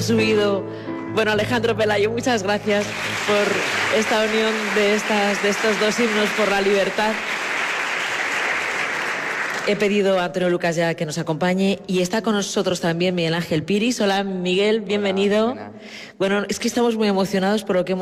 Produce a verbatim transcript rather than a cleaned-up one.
subido. Bueno, Alejandro Pelayo, muchas gracias por esta unión de, estas, de estos dos himnos por la libertad. He pedido a Antonio Lucas ya que nos acompañe y está con nosotros también Miguel Ángel Piris. Hola, Miguel, bienvenido. Hola, bueno, es que estamos muy emocionados por lo que hemos